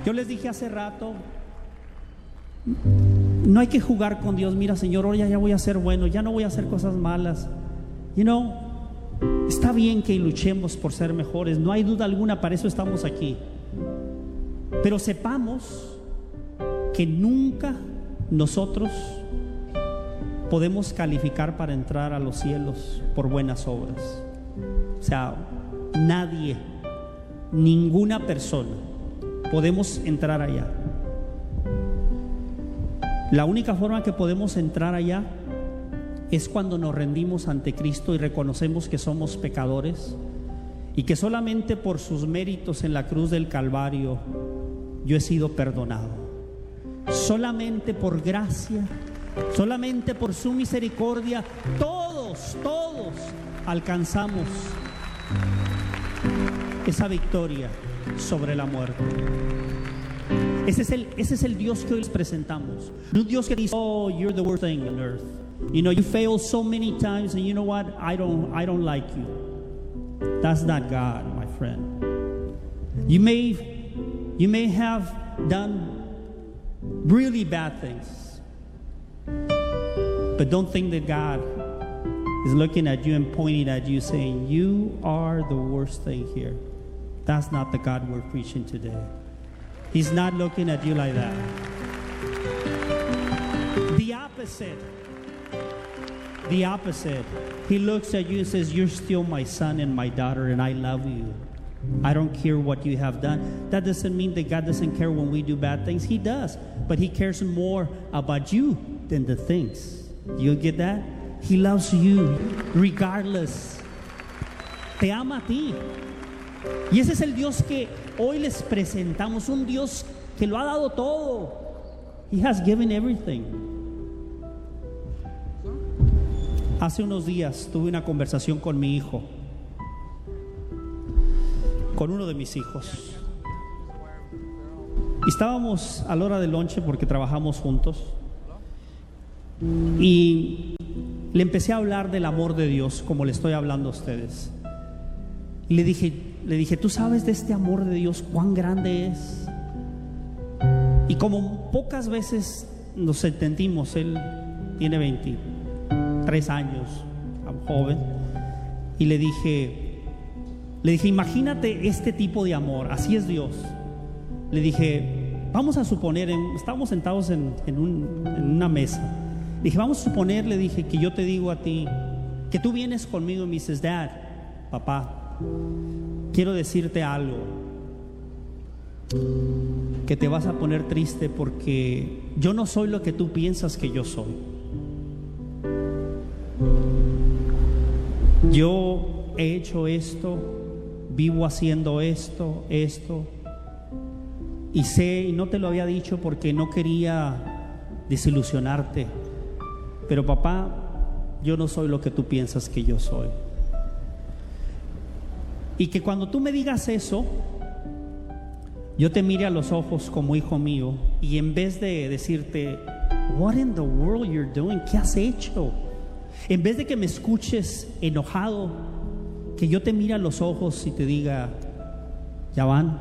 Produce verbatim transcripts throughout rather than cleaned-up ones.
Yo les dije hace rato, no hay que jugar con Dios. Mira, Señor, hoy ya voy a ser bueno, ya no voy a hacer cosas malas. You know, está bien que luchemos por ser mejores, no hay duda alguna, para eso estamos aquí. Pero sepamos que nunca nosotros podemos calificar para entrar a los cielos por buenas obras. O sea, nadie, ninguna persona podemos entrar allá. La única forma que podemos entrar allá es cuando nos rendimos ante Cristo y reconocemos que somos pecadores y que solamente por sus méritos en la cruz del Calvario yo he sido perdonado. Solamente por gracia, solamente por su misericordia, todos, todos alcanzamos esa victoria sobre la muerte. Ese es el, ese es el Dios que hoy les presentamos. Un Dios que dice, oh, you're the worst thing on earth. You know, you failed so many times, and you know what? I don't, I don't like you. That's not God, my friend. You may, you may have done really bad things, but don't think that God is looking at you and pointing at you saying, you are the worst thing here. That's not the God we're preaching today. He's not looking at you like that. The opposite. The opposite. He looks at you and says, you're still my son and my daughter, and I love you. I don't care what you have done. That doesn't mean that God doesn't care when we do bad things. He does. But He cares more about you than the things. You get that? He loves you regardless. Te ama a ti. Y ese es el Dios que hoy les presentamos. Un Dios que lo ha dado todo. He has given everything. Hace unos días tuve una conversación con mi hijo, con uno de mis hijos. Y estábamos a la hora del lonche porque trabajamos juntos. Y le empecé a hablar del amor de Dios como le estoy hablando a ustedes. Y le dije, le dije, ¿tú sabes de este amor de Dios cuán grande es? Y como pocas veces nos entendimos, él tiene veintitrés años, joven, y le dije, le dije, imagínate este tipo de amor, así es Dios. Le dije, vamos a suponer, en, estábamos sentados en, en, un, en una mesa. Le dije, vamos a suponer, le dije, que yo te digo a ti, que tú vienes conmigo y me dices, Dad, papá, quiero decirte algo, que te vas a poner triste porque yo no soy lo que tú piensas que yo soy. Yo he hecho esto, vivo haciendo esto, esto, y sé, y no te lo había dicho porque no quería desilusionarte, pero papá, yo no soy lo que tú piensas que yo soy. Y que cuando tú me digas eso, yo te mire a los ojos como hijo mío, y en vez de decirte, what in the world you're doing, ¿qué has hecho? En vez de que me escuches enojado, que yo te mire a los ojos y te diga, Yavan,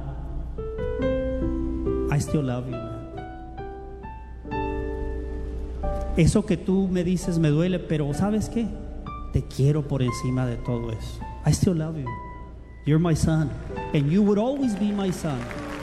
I still love you, man. Eso que tú me dices me duele, pero ¿sabes qué? Te quiero por encima de todo eso. I still love you. You're my son, and you would always be my son.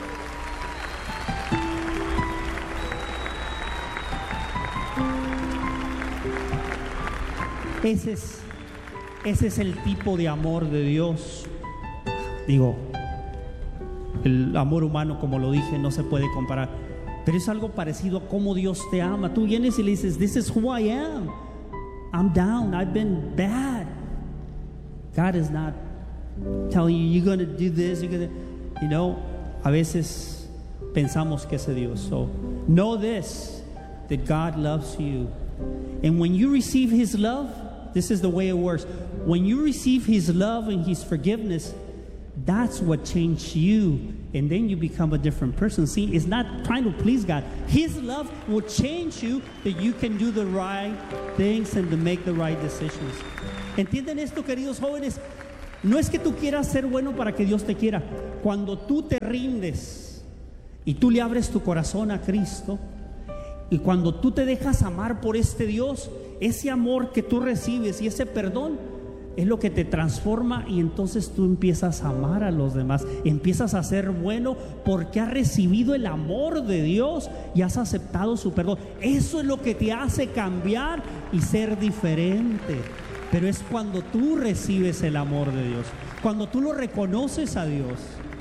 Ese es, ese es el tipo de amor de Dios. Digo, el amor humano, como lo dije, no se puede comparar, pero es algo parecido a cómo Dios te ama. Tú vienes y le dices, this is who I am. I'm down, I've been bad. God is not telling you, you're going to do this, you're going to, you know, a veces pensamos que ese Dios. So, know this, that God loves you. And when you receive His love, this is the way it works. When you receive His love and His forgiveness, that's what changed you. And then you become a different person. See, it's not trying to please God. His love will change you that you can do the right things and to make the right decisions. ¿Entienden esto, queridos jóvenes? No es que tú quieras ser bueno para que Dios te quiera. Cuando tú te rindes y tú le abres tu corazón a Cristo, y cuando tú te dejas amar por este Dios, ese amor que tú recibes y ese perdón es lo que te transforma, y entonces tú empiezas a amar a los demás, empiezas a ser bueno porque has recibido el amor de Dios y has aceptado su perdón. Eso es lo que te hace cambiar y ser diferente. Pero es cuando tú recibes el amor de Dios, cuando tú lo reconoces a Dios.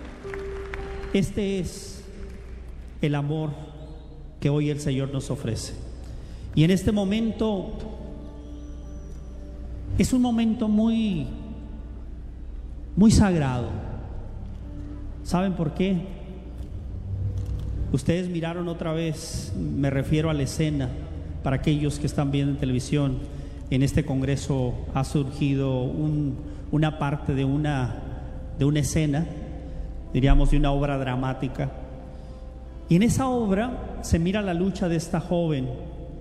Este es el amor que hoy el Señor nos ofrece. Y en este momento es un momento muy, muy sagrado. ¿Saben por qué? Ustedes miraron otra vez, me refiero a la escena, para aquellos que están viendo en televisión. En este congreso ha surgido un, una parte de una, de una escena, diríamos de una obra dramática. Y en esa obra se mira la lucha de esta joven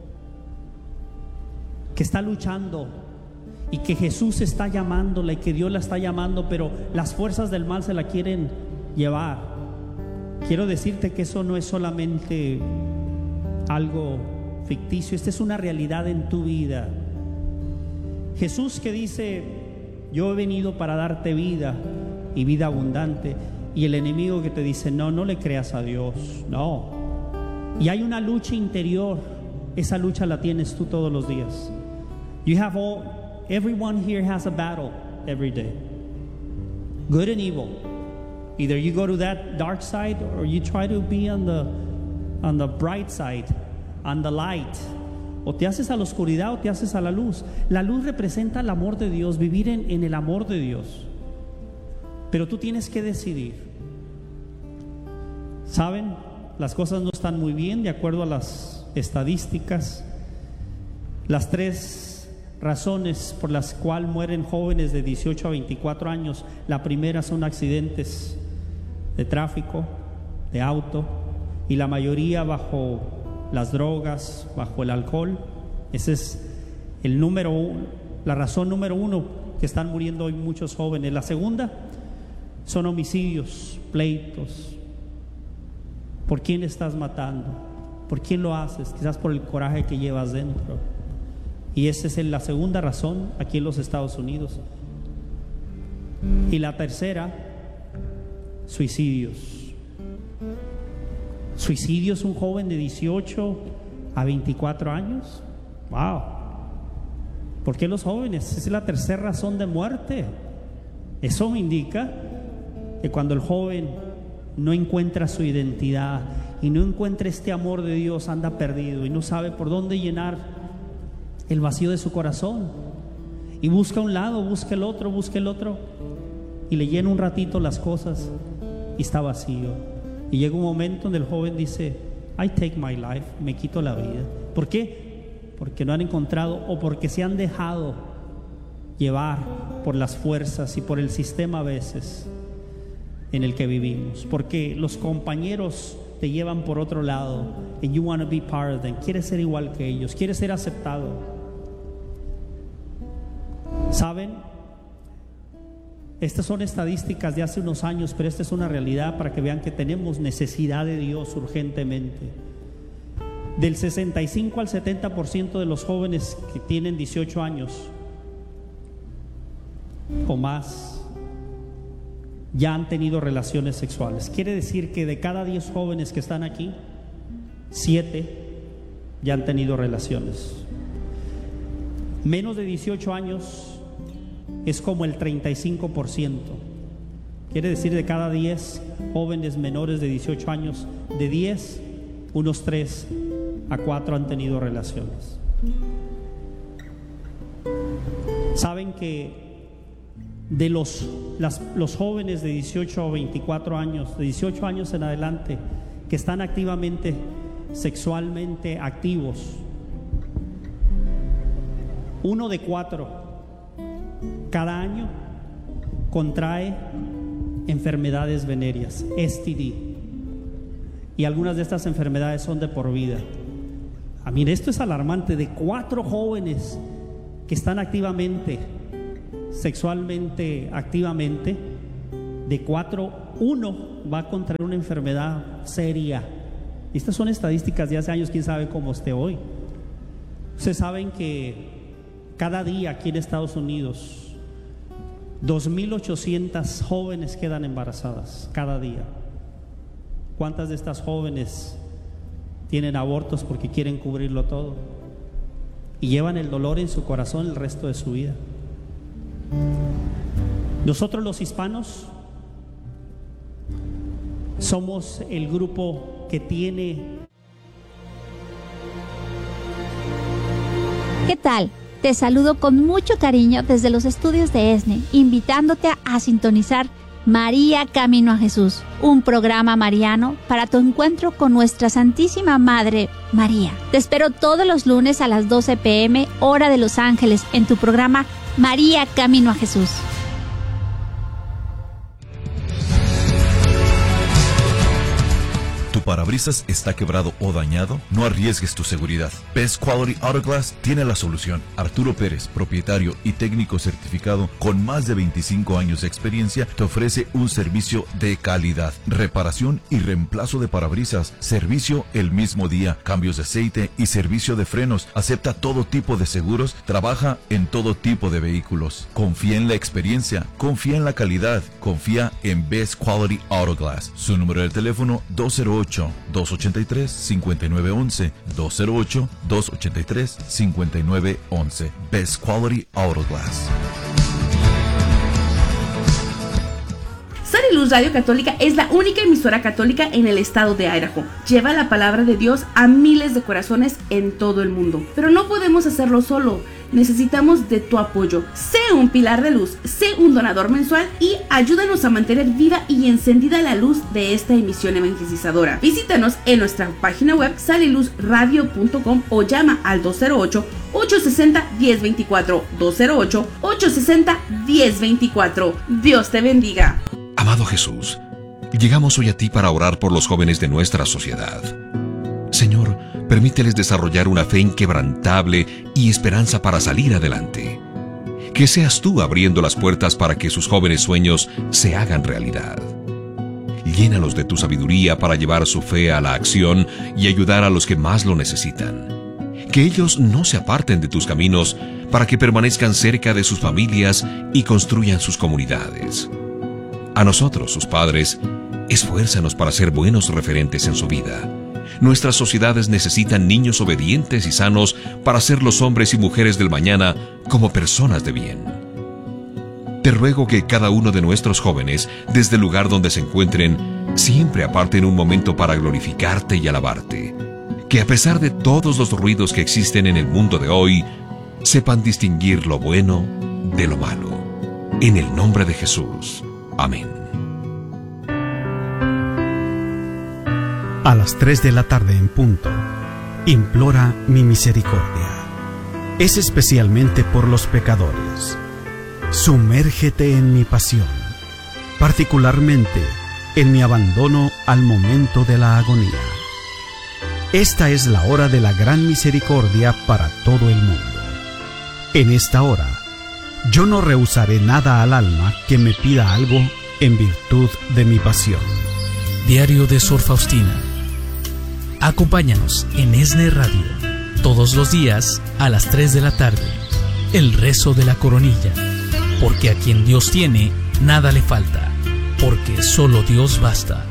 que está luchando y que Jesús está llamándola y que Dios la está llamando, pero las fuerzas del mal se la quieren llevar. Quiero decirte que eso no es solamente algo ficticio, esta es una realidad en tu vida. Jesús que dice: yo he venido para darte vida y vida abundante. Y el enemigo que te dice: no, no le creas a Dios, no. Y hay una lucha interior. Esa lucha la tienes tú todos los días. You have all, everyone here has a battle every day. Good and evil. Either you go to that dark side or you try to be on the, on the bright side, on the light. O te haces a la oscuridad o te haces a la luz. La luz representa el amor de Dios, vivir en, en el amor de Dios. Pero tú tienes que decidir. ¿Saben? Las cosas no están muy bien de acuerdo a las estadísticas. Las tres razones por las cuales mueren jóvenes de dieciocho a veinticuatro años, la primera son accidentes de tráfico, de auto, y la mayoría bajo las drogas, bajo el alcohol. Ese es el número uno, la razón número uno que están muriendo hoy muchos jóvenes. La segunda son homicidios, pleitos. ¿Por quién estás matando? ¿Por quién lo haces? Quizás por el coraje que llevas dentro. Y esa es la segunda razón aquí en los Estados Unidos. Y la tercera, suicidios. Suicidios, un joven de dieciocho a veinticuatro años. Wow. ¿Por qué los jóvenes? Esa es la tercera razón de muerte. Eso me indica que cuando el joven no encuentra su identidad y no encuentra este amor de Dios, anda perdido y no sabe por dónde llenar el vacío de su corazón, y busca un lado, busca el otro, busca el otro, y le llena un ratito las cosas y está vacío. Y llega un momento donde el joven dice: I take my life, me quito la vida. ¿Por qué? Porque no han encontrado, o porque se han dejado llevar por las fuerzas y por el sistema a veces en el que vivimos, porque los compañeros te llevan por otro lado, and you want to be part of them. Quieres ser igual que ellos, quieres ser aceptado. ¿Saben? Estas son estadísticas de hace unos años, pero esta es una realidad para que vean que tenemos necesidad de Dios urgentemente. Del sesenta y cinco al setenta por ciento de los jóvenes que tienen dieciocho años o más ya han tenido relaciones sexuales. Quiere decir que de cada diez jóvenes que están aquí, siete ya han tenido relaciones. Menos de dieciocho años es como el treinta y cinco por ciento. Quiere decir, de cada diez jóvenes menores de dieciocho años, de diez, unos tres a cuatro han tenido relaciones. Saben que de los, las, los jóvenes de dieciocho a veinticuatro años, de dieciocho años en adelante, que están activamente, sexualmente activos, uno de cuatro cada año contrae enfermedades venéreas, S T D, y algunas de estas enfermedades son de por vida. Ah, mire, esto es alarmante. De cuatro jóvenes que están activamente, sexualmente activamente, de cuatro, uno va a contraer una enfermedad seria. Estas son estadísticas de hace años, quién sabe cómo esté hoy. Ustedes saben que cada día aquí en Estados Unidos dos mil ochocientas jóvenes quedan embarazadas cada día. ¿Cuántas de estas jóvenes tienen abortos porque quieren cubrirlo todo y llevan el dolor en su corazón el resto de su vida? Nosotros los hispanos somos el grupo que tiene... ¿Qué tal? Te saludo con mucho cariño desde los estudios de ESNE, invitándote a sintonizar María Camino a Jesús, un programa mariano para tu encuentro con nuestra Santísima Madre María. Te espero todos los lunes a las doce pe eme, hora de Los Ángeles, en tu programa María Camino a Jesús. ¿Tu parabrisas está quebrado o dañado? No arriesgues tu seguridad. Best Quality Auto Glass tiene la solución. Arturo Pérez, propietario y técnico certificado con más de veinticinco años de experiencia, te ofrece un servicio de calidad. Reparación y reemplazo de parabrisas. Servicio el mismo día. Cambios de aceite y servicio de frenos. Acepta todo tipo de seguros. Trabaja en todo tipo de vehículos. Confía en la experiencia. Confía en la calidad. Confía en Best Quality Auto Glass. Su número de teléfono dos cero ocho, dos ocho tres, cinco nueve uno uno, dos cero ocho, dos ocho tres, cinco nueve uno uno. Best Quality Auto Glass. Sal y Luz Radio Católica es la única emisora católica en el estado de Idaho. Lleva la palabra de Dios a miles de corazones en todo el mundo. Pero no podemos hacerlo solo. Necesitamos de tu apoyo. Sé un pilar de luz, sé un donador mensual y ayúdanos a mantener viva y encendida la luz de esta emisión evangelizadora. Visítanos en nuestra página web sal y luz radio punto com o llama al dos cero ocho, ocho seis cero, uno cero dos cuatro, dos cero ocho, ocho seis cero, uno cero dos cuatro. Dios te bendiga. Amado Jesús, llegamos hoy a ti para orar por los jóvenes de nuestra sociedad. Señor, permíteles desarrollar una fe inquebrantable y esperanza para salir adelante. Que seas tú abriendo las puertas para que sus jóvenes sueños se hagan realidad. Llénalos de tu sabiduría para llevar su fe a la acción y ayudar a los que más lo necesitan. Que ellos no se aparten de tus caminos para que permanezcan cerca de sus familias y construyan sus comunidades. A nosotros, sus padres, esfuérzanos para ser buenos referentes en su vida. Nuestras sociedades necesitan niños obedientes y sanos para ser los hombres y mujeres del mañana como personas de bien. Te ruego que cada uno de nuestros jóvenes, desde el lugar donde se encuentren, siempre aparten un momento para glorificarte y alabarte. Que a pesar de todos los ruidos que existen en el mundo de hoy, sepan distinguir lo bueno de lo malo. En el nombre de Jesús. Amén. A las tres de la tarde en punto, implora mi misericordia. Es especialmente por los pecadores. Sumérgete en mi pasión, particularmente en mi abandono al momento de la agonía. Esta es la hora de la gran misericordia para todo el mundo. En esta hora, yo no rehusaré nada al alma que me pida algo en virtud de mi pasión. Diario de Sor Faustina. Acompáñanos en ESNE Radio todos los días a las tres de la tarde. El rezo de la coronilla. Porque a quien Dios tiene, nada le falta. Porque solo Dios basta.